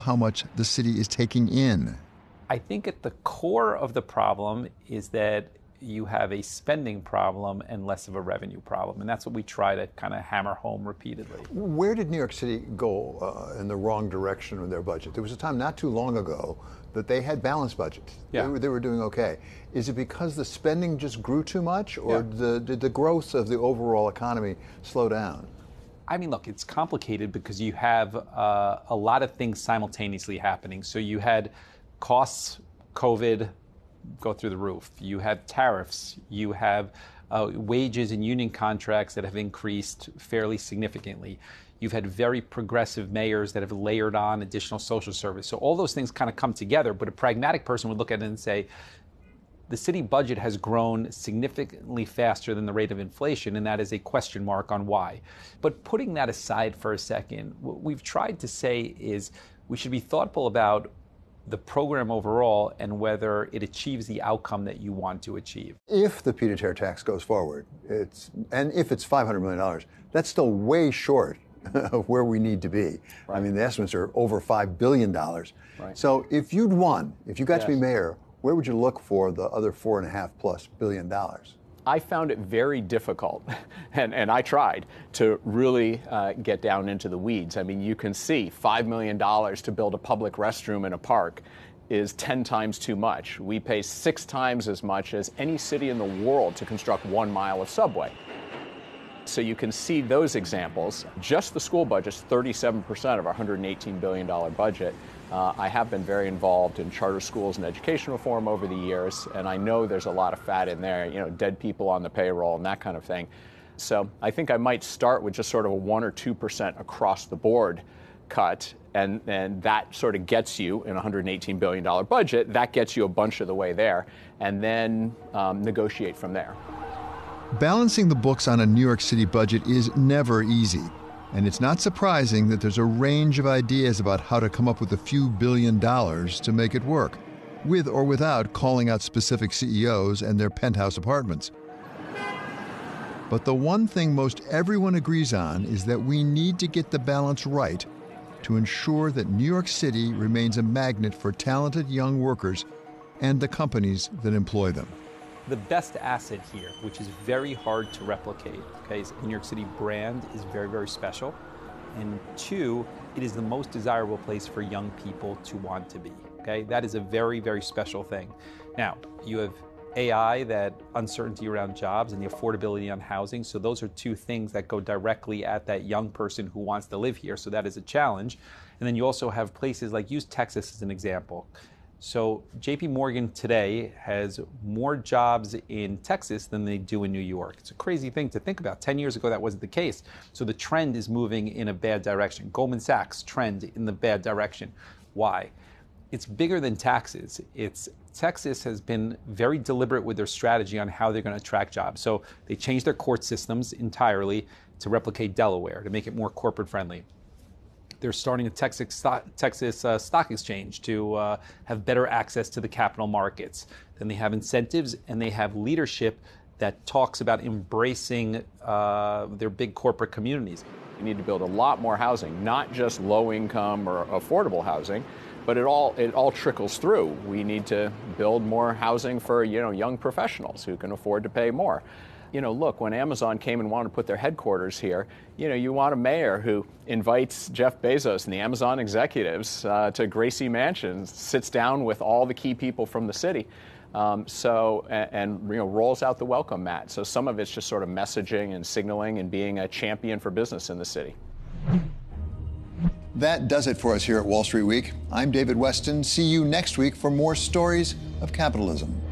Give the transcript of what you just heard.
how much the city is taking in. I think at the core of the problem is that you have a spending problem and less of a revenue problem. And that's what we try to kind of hammer home repeatedly. Where did New York City go in the wrong direction with their budget? There was a time not too long ago that they had balanced budgets. Yeah. They were doing okay. Is it because the spending just grew too much, or did the growth of the overall economy slow down? I mean, look, it's complicated because you have a lot of things simultaneously happening. So you had costs, COVID, go through the roof. You have tariffs. You have wages and union contracts that have increased fairly significantly. You've had very progressive mayors that have layered on additional social service. So all those things kind of come together, but a pragmatic person would look at it and say, the city budget has grown significantly faster than the rate of inflation, and that is a question mark on why. But putting that aside for a second, what we've tried to say is we should be thoughtful about the program overall and whether it achieves the outcome that you want to achieve. If the pied-à-terre tax goes forward, and if it's $500 million, that's still way short of where we need to be. Right. I mean, the estimates are over $5 billion. Right. So if you'd won, if you got to be mayor, where would you look for the other $4.5+ billion? I found it very difficult, and I tried to really get down into the weeds. I mean, you can see $5 million to build a public restroom in a park is 10 times too much. We pay 6 times as much as any city in the world to construct 1 mile of subway. So you can see those examples. Just the school budget's 37% of our $118 billion budget. I have been very involved in charter schools and education reform over the years, and I know there's a lot of fat in there, you know, dead people on the payroll and that kind of thing. So I think I might start with just sort of a 1 or 2% across the board cut, and that sort of gets you in a $118 billion budget, that gets you a bunch of the way there, and then negotiate from there. Balancing the books on a New York City budget is never easy. And it's not surprising that there's a range of ideas about how to come up with a few $1 billion to make it work, with or without calling out specific CEOs and their penthouse apartments. But the one thing most everyone agrees on is that we need to get the balance right to ensure that New York City remains a magnet for talented young workers and the companies that employ them. The best asset here, which is very hard to replicate, is New York City brand is very, very special. And 2, it is the most desirable place for young people to want to be. That is a very, very special thing. Now, you have AI, that uncertainty around jobs, and the affordability on housing. So those are 2 things that go directly at that young person who wants to live here. So that is a challenge. And then you also have places like, use Texas as an example. So JP Morgan today has more jobs in Texas than they do in New York. It's a crazy thing to think about. 10 years ago, that wasn't the case. So the trend is moving in a bad direction. Goldman Sachs trend in the bad direction. Why? It's bigger than taxes. Texas has been very deliberate with their strategy on how they're going to attract jobs. So they changed their court systems entirely to replicate Delaware, to make it more corporate friendly. They're starting a Texas stock exchange to have better access to the capital markets. Then they have incentives, and they have leadership that talks about embracing their big corporate communities. We need to build a lot more housing, not just low income or affordable housing, but it all trickles through. We need to build more housing for young professionals who can afford to pay more. Look, when Amazon came and wanted to put their headquarters here, you want a mayor who invites Jeff Bezos and the Amazon executives to Gracie Mansion, sits down with all the key people from the city, and rolls out the welcome mat. So some of it's just sort of messaging and signaling and being a champion for business in the city. That does it for us here at Wall Street Week. I'm David Weston. See you next week for more stories of capitalism.